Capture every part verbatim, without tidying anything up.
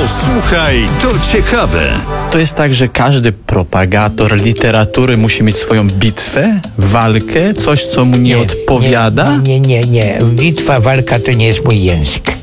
Posłuchaj, to ciekawe. To jest tak, że każdy propagator literatury musi mieć swoją bitwę, walkę, coś, co mu nie, nie odpowiada? Nie, nie, nie, nie. Bitwa, walka to nie jest mój język.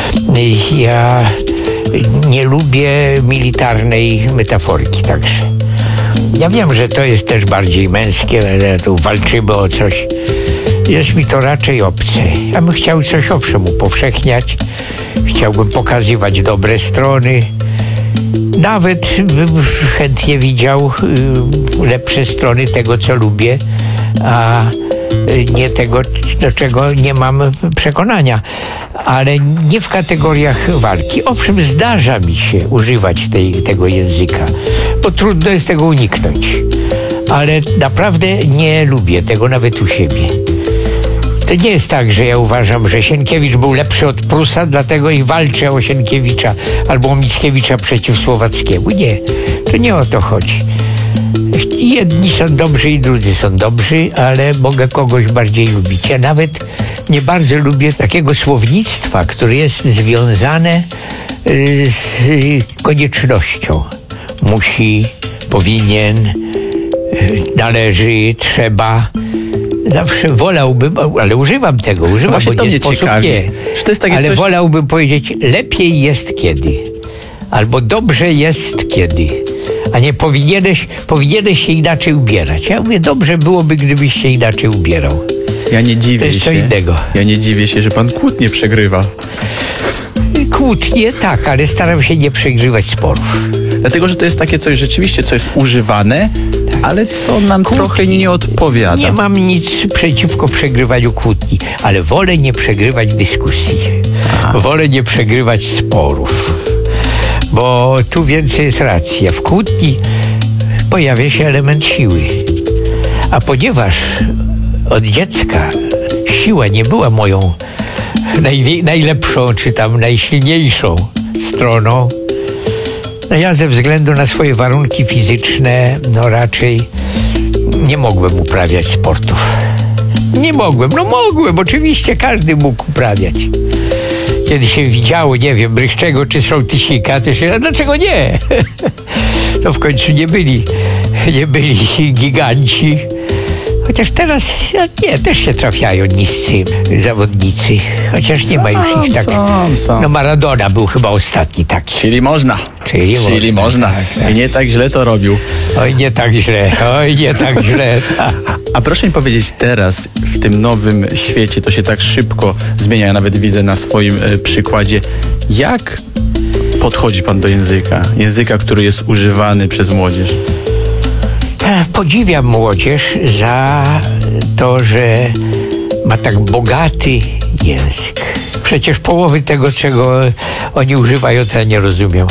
Ja nie lubię militarnej metaforyki także. Ja wiem, że to jest też bardziej męskie, ale tu walczymy o coś. Jest mi to raczej obce. Ja bym chciał coś owszem upowszechniać. Chciałbym pokazywać dobre strony. Nawet bym chętnie widział y, lepsze strony tego, co lubię, a y, nie tego, do czego nie mam przekonania. Ale nie w kategoriach walki. Owszem, zdarza mi się używać tej, tego języka, bo trudno jest tego uniknąć. Ale naprawdę nie lubię tego nawet u siebie. To nie jest tak, że ja uważam, że Sienkiewicz był lepszy od Prusa, dlatego i walczę o Sienkiewicza albo o Mickiewicza przeciw Słowackiemu. Nie, to nie o to chodzi. Jedni są dobrzy i drudzy są dobrzy, ale mogę kogoś bardziej lubić. Ja nawet nie bardzo lubię takiego słownictwa, które jest związane z koniecznością. Musi, powinien, należy, trzeba. Zawsze wolałbym, ale używam tego, używam, Właśnie bo to nie mnie sposób ciekawi. nie. Czy to jest takie ale coś... wolałbym powiedzieć, lepiej jest kiedy, albo dobrze jest kiedy, a nie powinieneś, powinieneś się inaczej ubierać. Ja mówię, dobrze byłoby, gdybyś się inaczej ubierał. Ja nie dziwię To jest się. co innego. Ja nie dziwię się, że pan kłótnie przegrywa. Kłótnie tak, ale staram się nie przegrywać sporów. Dlatego, że to jest takie coś rzeczywiście, co jest używane, ale co nam Kłótnie. trochę nie odpowiada. Nie mam nic przeciwko przegrywaniu kłótni, ale wolę nie przegrywać dyskusji. A. Wolę nie przegrywać sporów. Bo tu więcej jest racji. A w kłótni pojawia się element siły. A ponieważ od dziecka siła nie była moją najwie- najlepszą, czy tam najsilniejszą stroną, no ja ze względu na swoje warunki fizyczne, no raczej nie mogłem uprawiać sportów. Nie mogłem, no mogłem, oczywiście każdy mógł uprawiać. Kiedy się widziało, nie wiem, Brychczego czy Sołtysika, to się, a dlaczego nie? To w końcu nie byli, nie byli giganci. Chociaż teraz, nie, też się trafiają niscy zawodnicy. Chociaż nie ma już ich tak. Sam, sam. No Maradona był chyba ostatni taki. Czyli można. Czyli, Czyli można. Tak, tak. I nie tak źle to robił. Oj, nie tak źle, oj, nie tak źle. A proszę mi powiedzieć teraz, w tym nowym świecie, to się tak szybko zmienia, ja nawet widzę na swoim e, przykładzie, jak podchodzi pan do języka? Języka, który jest używany przez młodzież. Podziwiam młodzież za to, że ma tak bogaty język. Przecież połowy tego, czego oni używają, to ja nie rozumiem.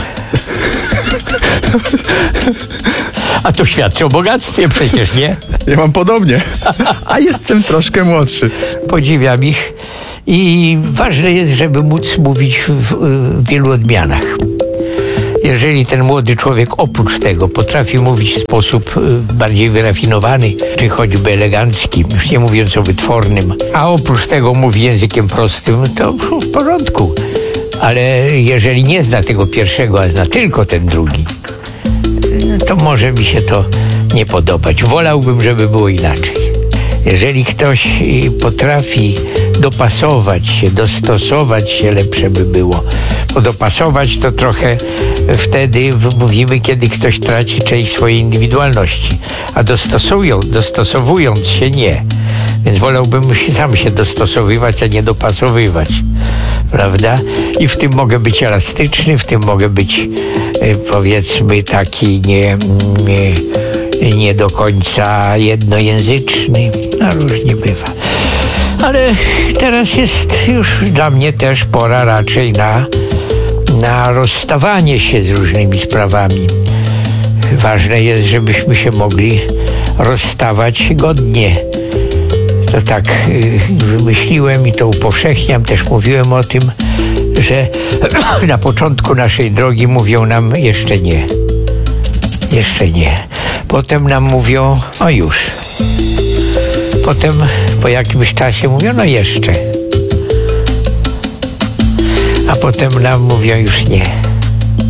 A to świadczy o bogactwie przecież, nie? Ja mam podobnie, a jestem troszkę młodszy. Podziwiam ich i ważne jest, żeby móc mówić w, w wielu odmianach. Jeżeli ten młody człowiek oprócz tego potrafi mówić w sposób bardziej wyrafinowany, czy choćby elegancki, już nie mówiąc o wytwornym, a oprócz tego mówi językiem prostym, to w porządku. Ale jeżeli nie zna tego pierwszego, a zna tylko ten drugi, to może mi się to nie podobać. Wolałbym, żeby było inaczej. Jeżeli ktoś potrafi dopasować się, dostosować się, lepsze by było. Bo dopasować to trochę wtedy mówimy, kiedy ktoś traci część swojej indywidualności. A dostosują, dostosowując się nie. Więc wolałbym się, sam się dostosowywać, a nie dopasowywać. Prawda? I w tym mogę być elastyczny, w tym mogę być powiedzmy taki nie, nie, nie do końca jednojęzyczny. No różnie bywa. Ale teraz jest już dla mnie też pora raczej na, na rozstawanie się z różnymi sprawami. Ważne jest, żebyśmy się mogli rozstawać godnie. To tak wymyśliłem i to upowszechniam, też mówiłem o tym, że na początku naszej drogi mówią nam jeszcze nie. Jeszcze nie. Potem nam mówią, o już. Potem po jakimś czasie mówią, no jeszcze. A potem nam mówią już nie.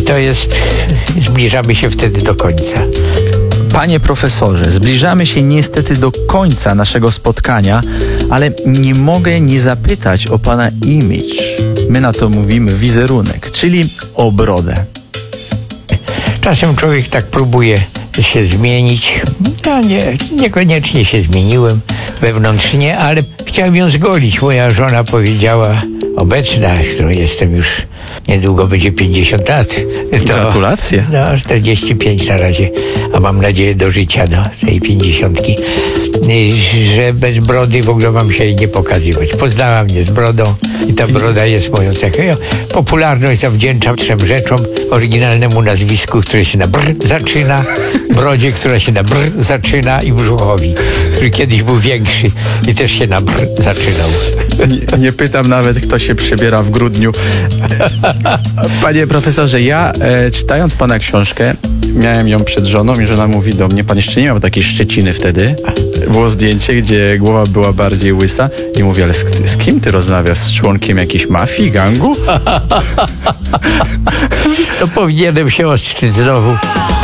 to jest, zbliżamy się wtedy do końca. Panie profesorze, zbliżamy się niestety do końca naszego spotkania, ale nie mogę nie zapytać o pana image. My na to mówimy wizerunek, czyli o brodę. Czasem człowiek tak próbuje się zmienić. Ja nie, niekoniecznie się zmieniłem wewnętrznie, ale chciałem ją zgolić. Moja żona powiedziała, obecna, którą jestem już, niedługo będzie pięćdziesiąt lat. To, Gratulacje. No, czterdzieści pięć na razie, a mam nadzieję do życia, do tej pięćdziesiątki, że bez brody w ogóle mam się jej nie pokazywać. Poznała mnie z brodą i ta broda jest moją cechą. Ja popularność zawdzięczam trzem rzeczom: oryginalnemu nazwisku, które się na br zaczyna, brodzie, która się na br zaczyna, i brzuchowi, który kiedyś był większy i też się na br zaczynał. Nie, nie pytam nawet, kto się przebiera w grudniu. Panie profesorze, ja e, czytając pana książkę, miałem ją przed żoną i żona mówi do mnie, pan jeszcze nie miał takiej szczeciny wtedy. Było zdjęcie, gdzie głowa była bardziej łysa i mówi, ale z, z kim ty rozmawiasz? Z członkiem jakiejś mafii, gangu? To powinienem się ostrzyć znowu.